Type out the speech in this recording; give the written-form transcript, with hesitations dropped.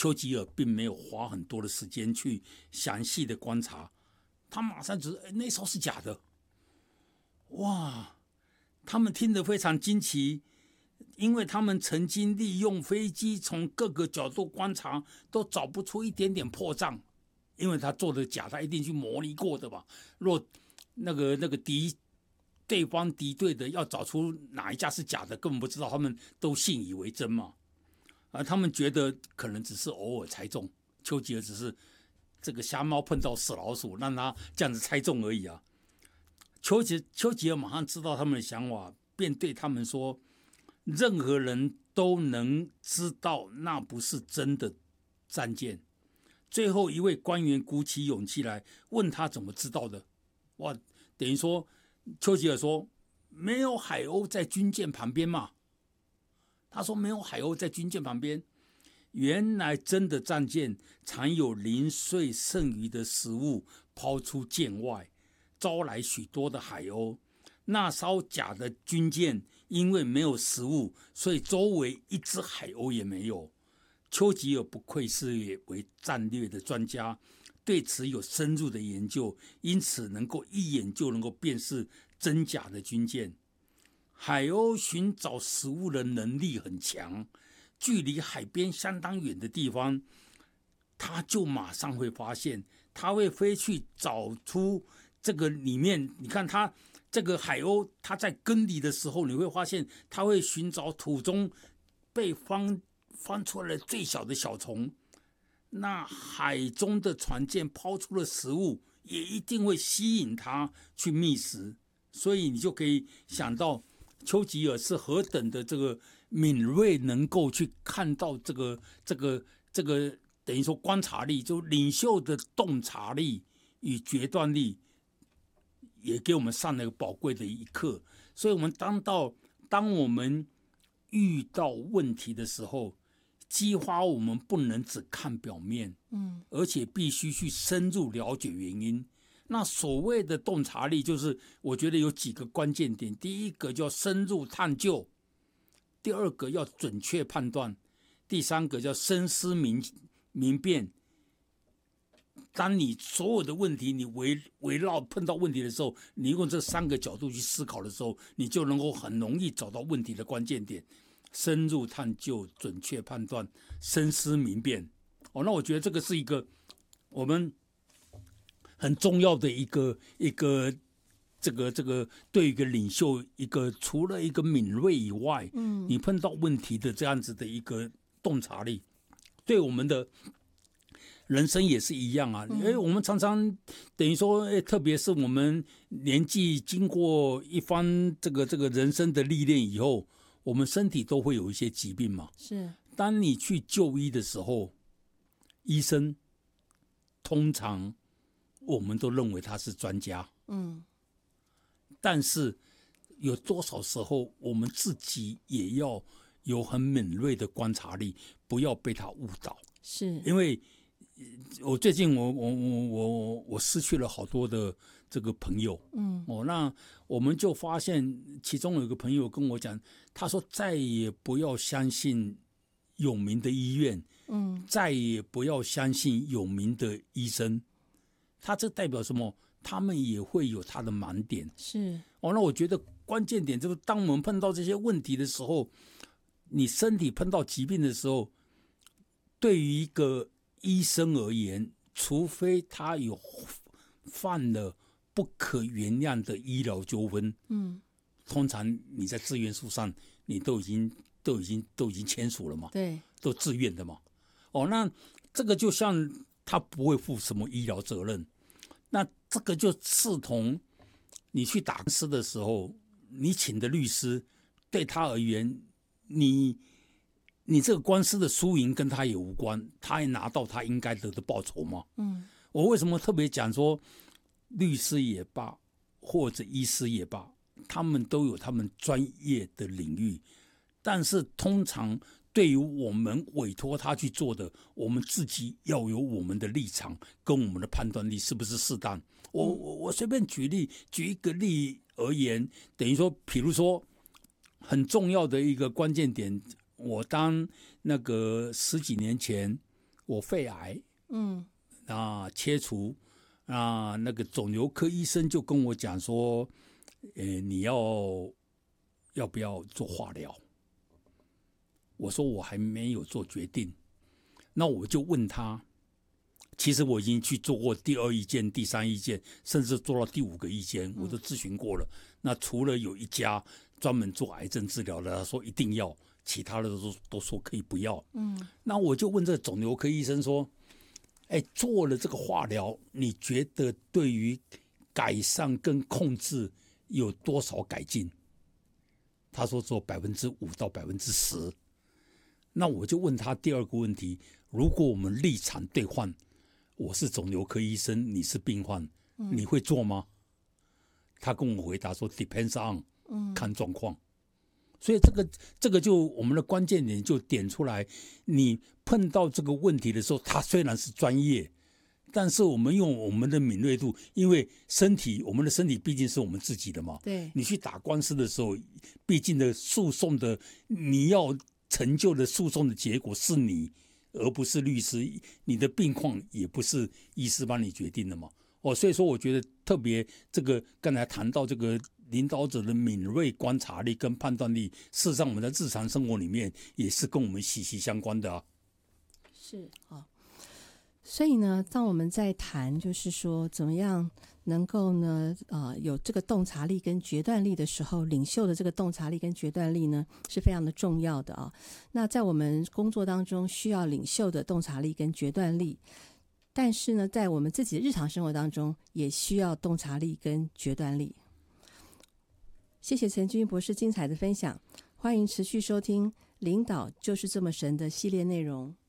丘吉尔并没有花很多的时间去详细的观察，他马上只那艘是假的。哇，他们听得非常惊奇，因为他们曾经利用飞机从各个角度观察，都找不出一点点破绽，因为他做的假，他一定去模拟过的吧。若那个对方敌对的要找出哪一架是假的，根本不知道，他们都信以为真嘛。他们觉得可能只是偶尔猜中，丘吉尔只是这个瞎猫碰到死老鼠，让他这样子猜中而已啊。丘吉尔马上知道他们的想法，便对他们说：任何人都能知道那不是真的战舰。最后一位官员鼓起勇气来问他怎么知道的。哇，等于说丘吉尔说没有海鸥在军舰旁边嘛？他说没有海鸥在军舰旁边。原来真的战舰常有零碎剩余的食物抛出舰外，招来许多的海鸥。那艘假的军舰因为没有食物，所以周围一只海鸥也没有。丘吉尔不愧是为战略的专家，对此有深入的研究，因此能够一眼就能够辨识真假的军舰。海鸥寻找食物的能力很强，距离海边相当远的地方，它就马上会发现，它会飞去找出这个里面。你看它这个海鸥，它在耕犁的时候，你会发现它会寻找土中被翻出来的最小的小虫。那海中的船舰抛出的食物，也一定会吸引它去觅食。所以你就可以想到丘吉尔是何等的这个敏锐，能够去看到这个等于说观察力，就领袖的洞察力与决断力，也给我们上了一个宝贵的一课。所以我们当我们遇到问题的时候，激发我们不能只看表面，而且必须去深入了解原因。那所谓的洞察力，就是我觉得有几个关键点。第一个叫深入探究，第二个要准确判断，第三个叫深思明辨。当你所有的问题你围绕碰到问题的时候，你用这三个角度去思考的时候，你就能够很容易找到问题的关键点。深入探究，准确判断，深思明辨。那我觉得这个是一个我们很重要的一个这个对一个领袖除了一个敏锐以外，你碰到问题的这样子的一个洞察力，对我们的人生也是一样啊。因为我们常常等于说，特别是我们年纪经过一番这个人生的历练以后，我们身体都会有一些疾病嘛。 是， 当你去就医的时候，医生通常我们都认为他是专家，但是有多少时候我们自己也要有很敏锐的观察力，不要被他误导。 是， 因为我最近我失去了好多的这个朋友，那我们就发现其中有一个朋友跟我讲，他说再也不要相信有名的医院，再也不要相信有名的医生。他这代表什么？他们也会有他的盲点。 是， 那我觉得关键点就是，当我们碰到这些问题的时候，你身体碰到疾病的时候，对于一个医生而言，除非他有犯了不可原谅的医疗纠纷，通常你在志愿书上你都已经签署了嘛， 对， 都自愿的嘛。那这个就像他不会负什么医疗责任，那这个就视同你去打官司的时候，你请的律师对他而言，你这个官司的输赢跟他也无关，他也拿到他应该得的报酬嘛。我为什么特别讲说，律师也罢，或者医师也罢，他们都有他们专业的领域，但是通常对于我们委托他去做的，我们自己要有我们的立场跟我们的判断力是不是适当。我随便举一个例而言，等于说，比如说很重要的一个关键点，我当那个10几年前我肺癌，切除，那个肿瘤科医生就跟我讲说，你要不要做化疗？我说我还没有做决定。那我就问他，其实我已经去做过第2意见、第3意见，甚至做到第5个意见，我都咨询过了。那除了有一家专门做癌症治疗的，他说一定要，其他的都说可以不要。那我就问这个肿瘤科医生说，做了这个化疗，你觉得对于改善跟控制有多少改进？他说只有5%到10%。那我就问他第2个问题，如果我们立场兑换，我是肿瘤科医生，你是病患，你会做吗？他跟我回答说 depends on， 看状况。所以这个就我们的关键点就点出来，你碰到这个问题的时候，他虽然是专业，但是我们用我们的敏锐度，因为我们的身体毕竟是我们自己的嘛。 对， 你去打官司的时候，毕竟的诉讼的你要成就的诉讼的结果是你，而不是律师，你的病况也不是医师帮你决定的嘛。所以说我觉得特别这个刚才谈到这个领导者的敏锐观察力跟判断力，事实上我们在日常生活里面也是跟我们息息相关的啊。 是啊，所以呢，当我们在谈就是说怎么样能够呢有这个洞察力跟决断力的时候，领袖的这个洞察力跟决断力呢是非常的重要的啊。那在我们工作当中需要领袖的洞察力跟决断力，但是呢在我们自己的日常生活当中也需要洞察力跟决断力。谢谢陈君博士精彩的分享，欢迎持续收听领导就是这么神的系列内容。